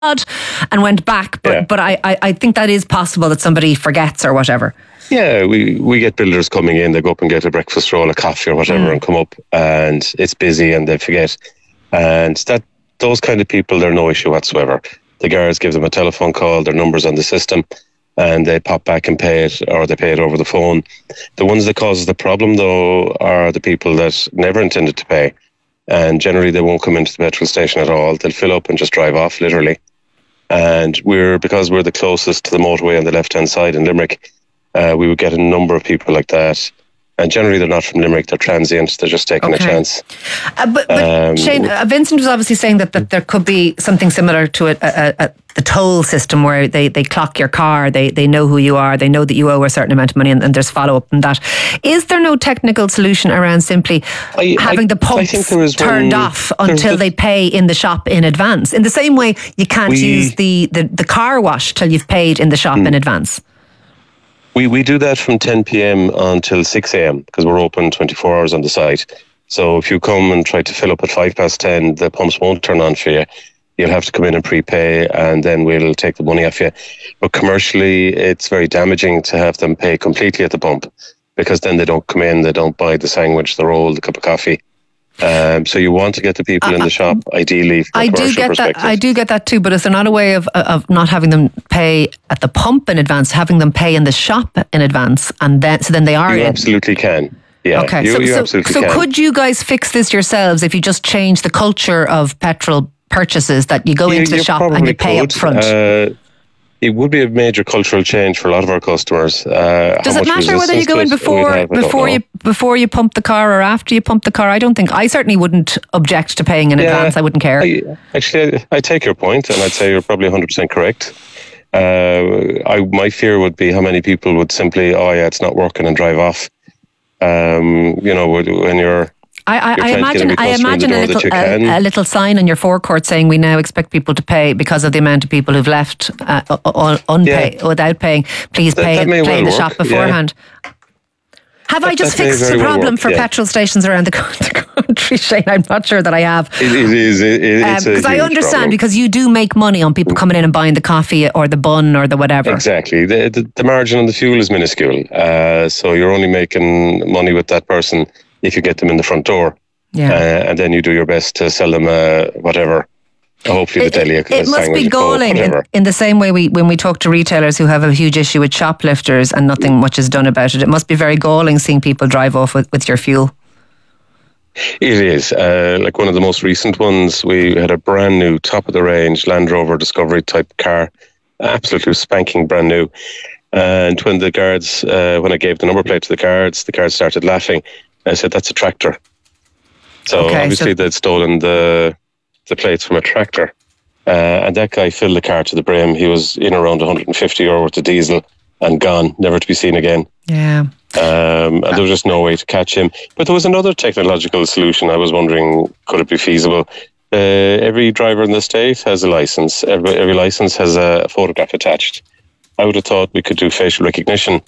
and went back. But I think that is possible that somebody forgets or whatever. Yeah, we get builders coming in, they go up and get a breakfast roll, a coffee or whatever and come up and it's busy and they forget. And those kind of people, they're no issue whatsoever. The guards give them a telephone call, their number's on the system, and they pop back and pay it, or they pay it over the phone. The ones that causes the problem, though, are the people that never intended to pay. And generally, they won't come into the petrol station at all. They'll fill up and just drive off, literally. And because we're the closest to the motorway on the left-hand side in Limerick, we would get a number of people like that. And generally, they're not from Limerick, they're transient, they're just taking a chance. But Shane, Vincent was obviously saying that there could be something similar to the toll system where they clock your car, they know who you are, they know that you owe a certain amount of money, and there's follow-up on that. Is there no technical solution around simply having the pumps turned off until they pay in the shop in advance? In the same way, you can't use the car wash till you've paid in the shop in advance. We do that from 10 p.m. until 6 a.m. because we're open 24 hours on the site. So if you come and try to fill up at 10:05, the pumps won't turn on for you. You'll have to come in and prepay, and then we'll take the money off you. But commercially, it's very damaging to have them pay completely at the pump, because then they don't come in, they don't buy the sandwich, the roll, the cup of coffee. So you want to get the people in the shop, ideally, from a commercial perspective. I do get that too, but is there not a way of not having them pay at the pump in advance, having them pay in the shop in advance, and then they are You in? Absolutely can. Yeah, okay. you absolutely can. So could you guys fix this yourselves if you just change the culture of petrol purchases, that you go into the shop and you pay up front? It would be a major cultural change for a lot of our customers. Does it matter whether you go in before you pump the car or after you pump the car? I certainly wouldn't object to paying in advance. I wouldn't care. I take your point, and I'd say you're probably 100% correct. My fear would be how many people would simply, it's not working, and drive off. When you're... I imagine a little sign on your forecourt saying we now expect people to pay because of the amount of people who've left unpaid without paying. Please play in the shop beforehand. Yeah. Have I just fixed the problem for petrol stations around the country, Shane? I'm not sure that I have. It is. Because I understand problem. Because you do make money on people coming in and buying the coffee or the bun or the whatever. Exactly. The margin on the fuel is minuscule. So you're only making money with that person if you get them in the front door. Yeah. And then you do your best to sell them whatever. Hopefully the deli. It must be galling in the same way when we talk to retailers who have a huge issue with shoplifters and nothing much is done about it. It must be very galling seeing people drive off with your fuel. It is. Like one of the most recent ones, we had a brand new top of the range Land Rover Discovery type car, absolutely spanking brand new. And when the guards, when I gave the number plate to the guards started laughing. I said, that's a tractor. So obviously they'd stolen the plates from a tractor. And that guy filled the car to the brim. He was in around 150 euro worth of diesel and gone, never to be seen again. Yeah. And there was just no way to catch him. But there was another technological solution. I was wondering, could it be feasible? Every driver in the state has a license. Every license has a photograph attached. I would have thought we could do facial recognition,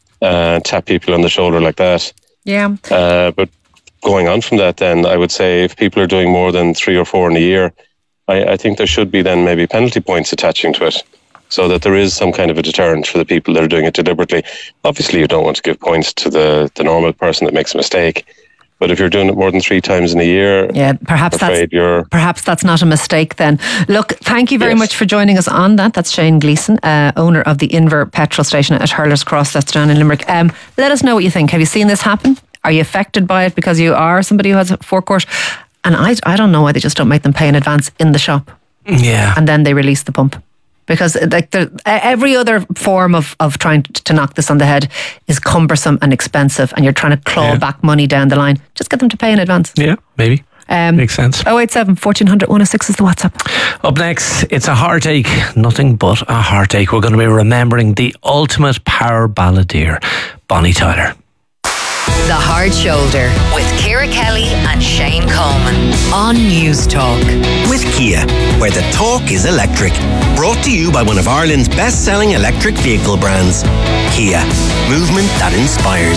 tap people on the shoulder like that. Yeah. But going on from that, then I would say if people are doing more than 3 or 4 in a year, I think there should be then maybe penalty points attaching to it, so that there is some kind of a deterrent for the people that are doing it deliberately. Obviously, you don't want to give points to the normal person that makes a mistake. But if you're doing it more than 3 times in a year, perhaps that's not a mistake then. Look, thank you very much for joining us on that. That's Shane Gleeson, owner of the Inver petrol station at Hurler's Cross, that's down in Limerick. Let us know what you think. Have you seen this happen? Are you affected by it because you are somebody who has a forecourt? And I don't know why they just don't make them pay in advance in the shop. Yeah. And then they release the pump. Because every other form of trying to knock this on the head is cumbersome and expensive, and you're trying to claw back money down the line. Just get them to pay in advance. Yeah, maybe. Makes sense. 087 1400 106 is the WhatsApp. Up next, it's a heartache, nothing but a heartache. We're going to be remembering the ultimate power balladeer, Bonnie Tyler. The Hard Shoulder with Ciara Kelly and Shane Coleman on News Talk. With Kia, where the talk is electric. Brought to you by one of Ireland's best-selling electric vehicle brands. Kia, movement that inspires.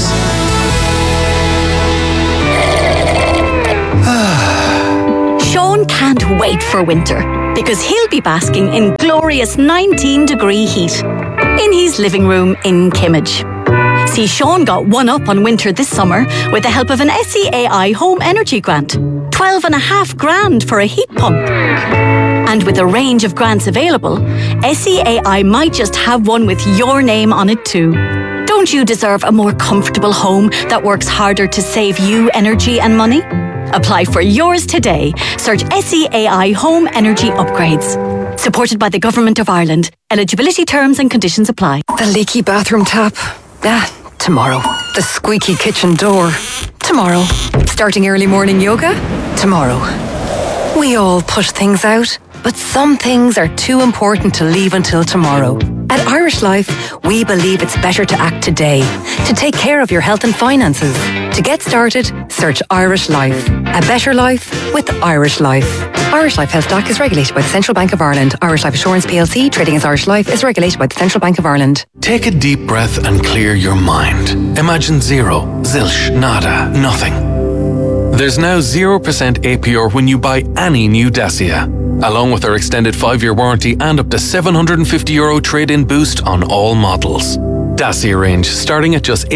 Sean can't wait for winter. because he'll be basking in glorious 19-degree heat in his living room in Kimmage. See, Sean got one up on winter this summer with the help of an SEAI Home Energy Grant. 12.5 grand for a heat pump. And with a range of grants available, SEAI might just have one with your name on it too. Don't you deserve a more comfortable home that works harder to save you energy and money? Apply for yours today. Search SEAI Home Energy Upgrades. Supported by the Government of Ireland. Eligibility terms and conditions apply. The leaky bathroom tap. Tomorrow. The squeaky kitchen door. Tomorrow. Starting early morning yoga. Tomorrow. We all push things out, but some things are too important to leave until tomorrow. At Irish Life, we believe it's better to act today, to take care of your health and finances. To get started, search Irish Life. A better life with Irish Life. Irish Life Health DAC is regulated by the Central Bank of Ireland. Irish Life Assurance PLC, trading as Irish Life, is regulated by the Central Bank of Ireland. Take a deep breath and clear your mind. Imagine zero, zilch, nada, nothing. There's now 0% APR when you buy any new Dacia, along with our extended 5-year warranty and up to €750 trade-in boost on all models. Dacia range starting at just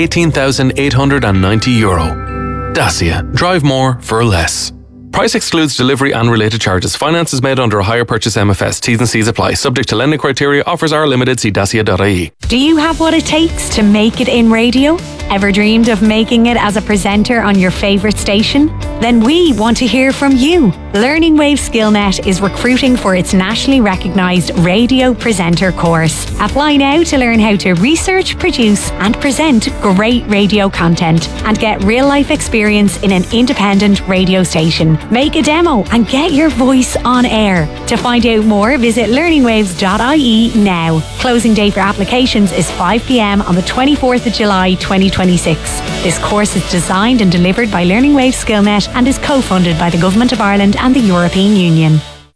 €18,890. Dacia. Drive more for less. Price excludes delivery and related charges. Finance is made under a hire purchase MFS. T's and C's apply. Subject to lending criteria. Offers are limited. See dacia.ie. Do you have what it takes to make it in radio? Ever dreamed of making it as a presenter on your favourite station? Then we want to hear from you. Learning Wave SkillNet is recruiting for its nationally recognised radio presenter course. Apply now to learn how to research, produce and present great radio content and get real-life experience in an independent radio station. Make a demo and get your voice on air. To find out more, visit learningwaves.ie now. Closing date for applications is 5 p.m. on the 24th of July 2026. This course is designed and delivered by Learning Wave SkillNet and is co-funded by the Government of Ireland and the European Union.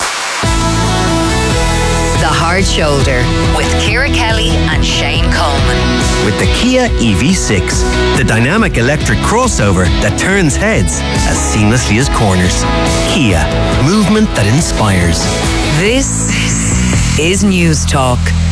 The Hard Shoulder with Ciara Kelly and Shane Coleman. With the Kia EV6, the dynamic electric crossover that turns heads as seamlessly as corners. Kia, movement that inspires. This is News Talk.